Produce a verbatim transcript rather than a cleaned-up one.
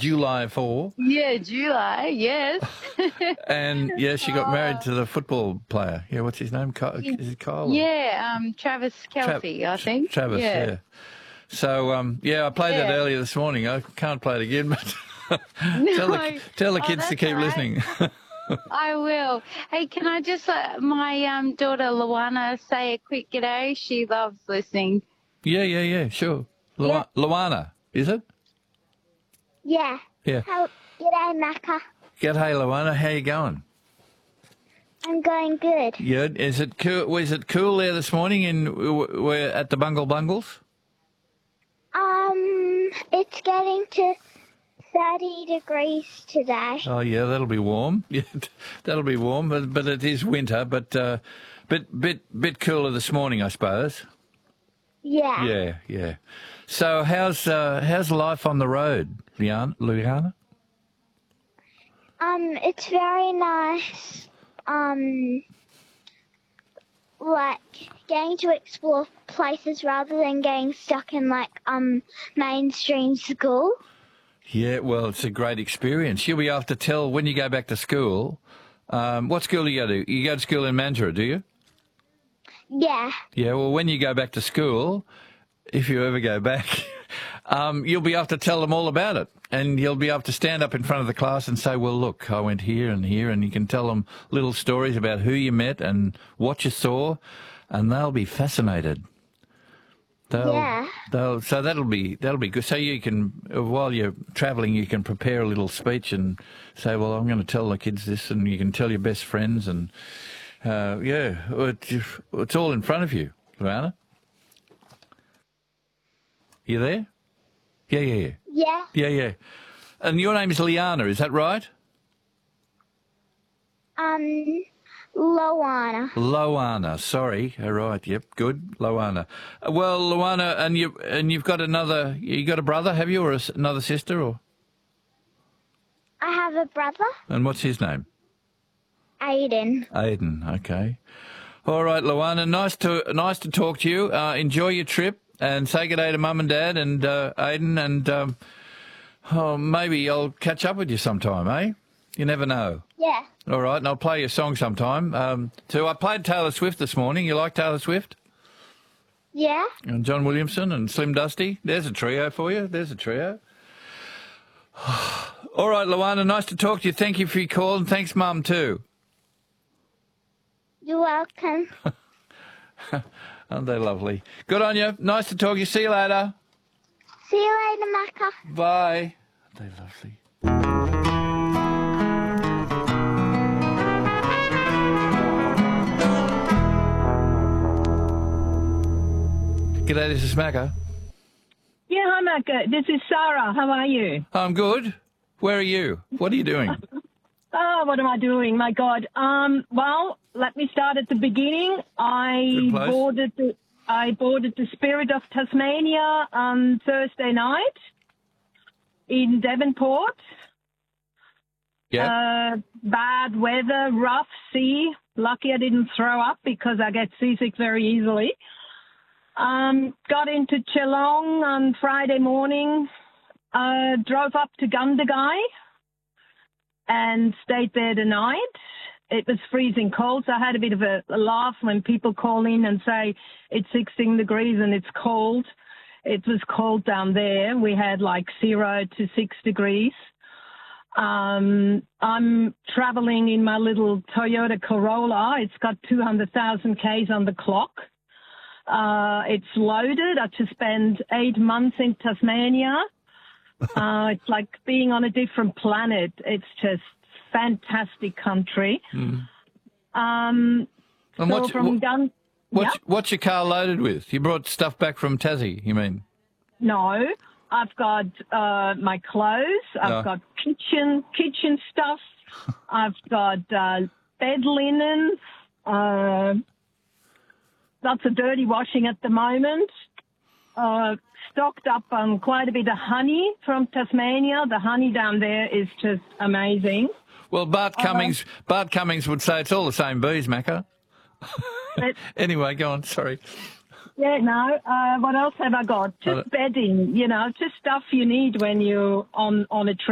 July fourth. Yeah, July, yes. And, yeah, she got married to the football player. Yeah, what's his name? Kyle, is it Kyle? Yeah, um, Travis Kelce, Tra- I think. Travis, yeah. yeah. So, um, yeah, I played Yeah. that earlier this morning. I can't play it again, but No. tell the, tell the Oh, kids to that's keep all right. listening. I will. Hey, can I just let my um, daughter Luana say a quick g'day? She loves listening. Yeah, yeah, yeah, sure. Lu- Yeah. Luana, is it? Yeah. Yeah. How, g'day, Macca. G'day, Luana. How you going? I'm going good. Yeah. Is it cool? Was it cool there this morning? In we're at the Bungle Bungles. Um, it's getting to thirty degrees today. Oh yeah, that'll be warm. Yeah, that'll be warm. But but it is winter. But uh, bit bit bit cooler this morning, I suppose. Yeah. Yeah, yeah. So how's uh, how's life on the road, Liana? Liana? Um, it's very nice. Um, like getting to explore places rather than getting stuck in like um mainstream school. Yeah, well, it's a great experience. You'll be able to tell when you go back to school. Um, what school do you go to? You go to school in Mandurah, do you? Yeah. Yeah, well, when you go back to school, if you ever go back, um, you'll be able to tell them all about it. And you'll be able to stand up in front of the class and say, well, look, I went here and here. And you can tell them little stories about who you met and what you saw. And they'll be fascinated. They'll, Yeah. They'll, so that'll be that'll be good. So you can, while you're travelling, you can prepare a little speech and say, well, I'm going to tell the kids this, and you can tell your best friends, and uh, yeah, it's, it's all in front of you, Luana. You there? Yeah, yeah, yeah, Yeah. yeah, yeah. And your name is Liana, is that right? Um, Loana. Loana, sorry. All right, yep, good, Loana. Uh, Well, Loana, and you and you've got another. You got a brother, have you, or a s another sister, or? I have a brother, And what's his name? Aiden. Aidan. Okay. All right, Loana. Nice to nice to talk to you. Uh, enjoy your trip and say good day to Mum and Dad and uh, Aidan, and um, oh, maybe I'll catch up with you sometime, eh? You never know. Yeah. All right, and I'll play your song sometime. Um, so I played Taylor Swift this morning. You like Taylor Swift? Yeah. And John Williamson and Slim Dusty. There's a trio for you. There's a trio. All right, Luana, nice to talk to you. Thank you for your call, and thanks, Mum, too. You're welcome. Aren't they lovely? Good on you. Nice to talk to you. See you later. See you later, Macca. Bye. Aren't they lovely? G'day, this is Macca. Yeah, hi, Macca. This is Sarah. How are you? I'm good. Where are you? What are you doing? Oh, what am I doing? My God. Um, well, let me start at the beginning. I Good place. boarded the I boarded the Spirit of Tasmania on Thursday night in Devonport. Yeah. Uh, bad weather, rough sea. Lucky I didn't throw up because I get seasick very easily. Um, got into Geelong on Friday morning, uh, drove up to Gundagai and stayed there the night. It was freezing cold, so I had a bit of a, a laugh when people call in and say it's sixteen degrees and it's cold. It was cold down there. We had like zero to six degrees. Um, I'm traveling in my little Toyota Corolla. It's got two hundred thousand Ks on the clock. Uh, it's loaded. I just spent eight months in Tasmania. Uh, it's like being on a different planet. It's just fantastic country. Mm. Um, And so what's, from what, Gun- what's, Yep. what's your car loaded with? You brought stuff back from Tassie, you mean? No, I've got uh, my clothes. I've No. got kitchen kitchen stuff. I've got uh, bed linen. Uh, lots of dirty washing at the moment. Uh, stocked up on quite a bit of honey from Tasmania. The honey down there is just amazing. Well, Bart Cummings, Bart Cummings would say it's all the same bees, Macca. But, Anyway, go on. Sorry. yeah, no. Uh, what else have I got? Just bedding, you know, just stuff you need when you're on, on a trip.